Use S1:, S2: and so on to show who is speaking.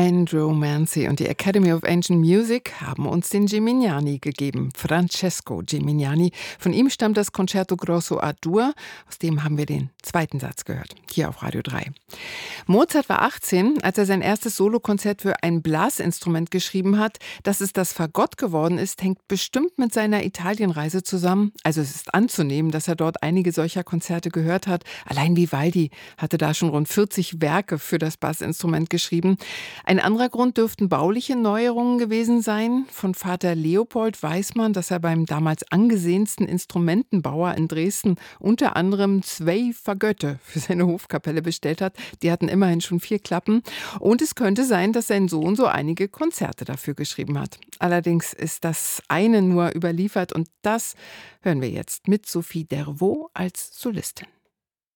S1: Andrew Mancy und die Academy of Ancient Music haben uns den Gimignani gegeben, Francesco Gimignani. Von ihm stammt das Concerto Grosso A-Dur, aus dem haben wir den zweiten Satz gehört, hier auf Radio 3. Mozart war 18, als er sein erstes Solokonzert für ein Blasinstrument geschrieben hat. Dass es das Fagott geworden ist, hängt bestimmt mit seiner Italienreise zusammen. Also es ist anzunehmen, dass er dort einige solcher Konzerte gehört hat. Allein Vivaldi hatte da schon rund 40 Werke für das Bassinstrument geschrieben. Ein anderer Grund dürften bauliche Neuerungen gewesen sein. Von Vater Leopold weiß man, dass er beim damals angesehensten Instrumentenbauer in Dresden unter anderem 2 Fagötte für seine Hofkapelle bestellt hat. Die hatten immerhin schon 4 Klappen. Und es könnte sein, dass sein Sohn so einige Konzerte dafür geschrieben hat. Allerdings ist das eine nur überliefert und das hören wir jetzt mit Sophie Dervaux als Solistin.